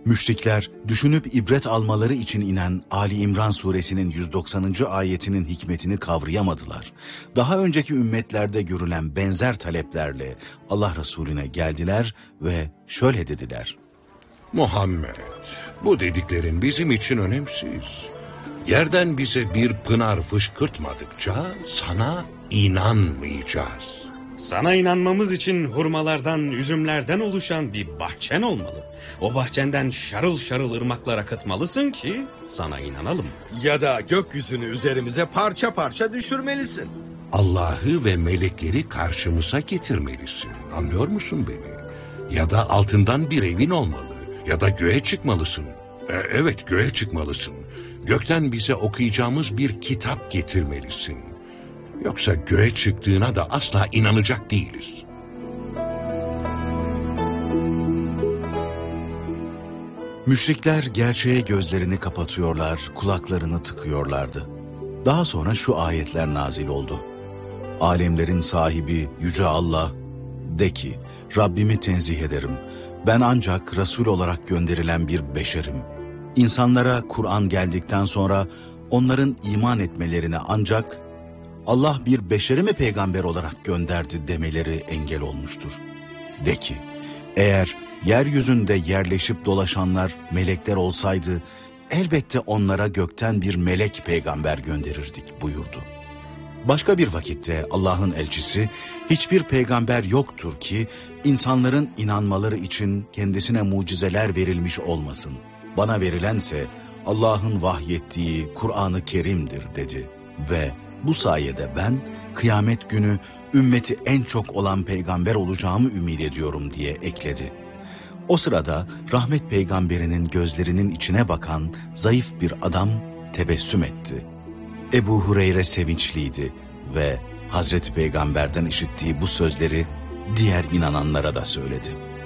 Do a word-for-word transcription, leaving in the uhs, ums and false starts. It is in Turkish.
Müşrikler düşünüp ibret almaları için inen Ali İmran suresinin yüz doksanıncı ayetinin hikmetini kavrayamadılar. Daha önceki ümmetlerde görülen benzer taleplerle Allah Resulüne geldiler ve şöyle dediler: Muhammed, bu dediklerin bizim için önemsiz. Yerden bize bir pınar fışkırtmadıkça sana inanmayacağız. Sana inanmamız için hurmalardan, üzümlerden oluşan bir bahçen olmalı. O bahçenden şarıl şarıl ırmaklar akıtmalısın ki sana inanalım. Ya da gökyüzünü üzerimize parça parça düşürmelisin. Allah'ı ve melekleri karşımıza getirmelisin. Anlıyor musun beni? Ya da altından bir evin olmalı. Ya da göğe çıkmalısın. E, evet, göğe çıkmalısın. Gökten bize okuyacağımız bir kitap getirmelisin. Yoksa göğe çıktığına da asla inanacak değiliz. Müşrikler gerçeğe gözlerini kapatıyorlar, kulaklarını tıkıyorlardı. Daha sonra şu ayetler nazil oldu. Alemlerin sahibi Yüce Allah, de ki, Rabbimi tenzih ederim. Ben ancak Resul olarak gönderilen bir beşerim. İnsanlara Kur'an geldikten sonra onların iman etmelerine ancak Allah bir beşeri mi peygamber olarak gönderdi demeleri engel olmuştur. De ki, eğer yeryüzünde yerleşip dolaşanlar melekler olsaydı, elbette onlara gökten bir melek peygamber gönderirdik buyurdu. Başka bir vakitte Allah'ın elçisi, hiçbir peygamber yoktur ki insanların inanmaları için kendisine mucizeler verilmiş olmasın. Bana verilense Allah'ın vahyettiği Kur'an-ı Kerim'dir dedi ve bu sayede ben kıyamet günü ümmeti en çok olan peygamber olacağımı ümit ediyorum diye ekledi. O sırada rahmet peygamberinin gözlerinin içine bakan zayıf bir adam tebessüm etti. Ebu Hureyre sevinçliydi ve Hazreti Peygamber'den işittiği bu sözleri diğer inananlara da söyledi.